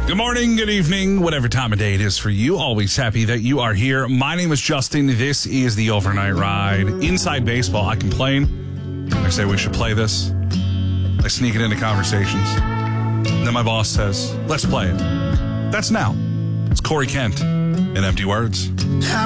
Good morning, good evening, whatever time of day it is for you. Always happy that you are here. My name is Justin. This is the Overnight Ride. Inside baseball, I complain. I say we should play this. I sneak it into conversations. And then my boss says, let's play it. That's now. It's Corey Kent in Empty Words.